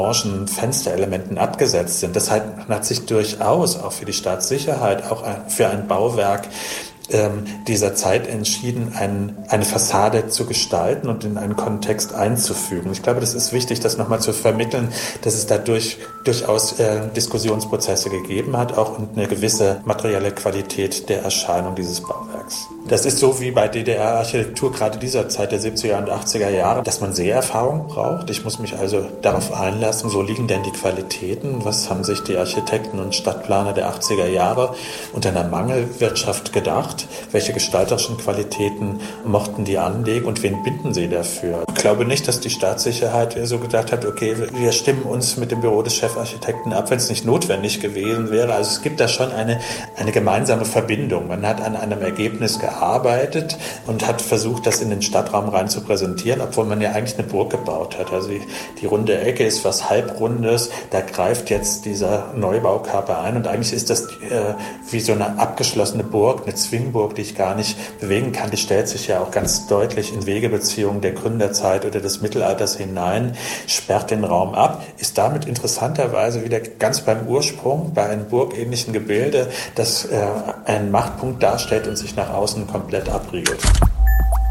Fensterelementen abgesetzt sind. Deshalb hat sich durchaus auch für die Staatssicherheit, auch für ein Bauwerk dieser Zeit entschieden, eine Fassade zu gestalten und in einen Kontext einzufügen. Ich glaube, das ist wichtig, das nochmal zu vermitteln, dass es dadurch durchaus Diskussionsprozesse gegeben hat, auch und eine gewisse materielle Qualität der Erscheinung dieses Bauwerks. Das ist so wie bei DDR-Architektur gerade dieser Zeit der 70er und 80er Jahre, dass man Seherfahrung braucht. Ich muss mich also darauf einlassen, wo liegen denn die Qualitäten? Was haben sich die Architekten und Stadtplaner der 80er Jahre unter einer Mangelwirtschaft gedacht? Welche gestalterischen Qualitäten mochten die anlegen und wen binden sie dafür? Ich glaube nicht, dass die Staatssicherheit so gedacht hat, okay, wir stimmen uns mit dem Büro des Chefarchitekten ab, wenn es nicht notwendig gewesen wäre. Also es gibt da schon eine gemeinsame Verbindung. Man hat an einem Ergebnis gearbeitet und hat versucht, das in den Stadtraum rein zu präsentieren, obwohl man ja eigentlich eine Burg gebaut hat. Also die runde Ecke ist was Halbrundes, da greift jetzt dieser Neubaukörper ein und eigentlich ist das wie so eine abgeschlossene Burg, eine Zwingburg, die ich gar nicht bewegen kann. Die stellt sich ja auch ganz deutlich in Wegebeziehungen der Gründerzeit oder des Mittelalters hinein, sperrt den Raum ab, ist damit interessanterweise wieder ganz beim Ursprung, bei einem burgähnlichen Gebilde, das einen Machtpunkt darstellt und sich nach außen komplett abriegelt.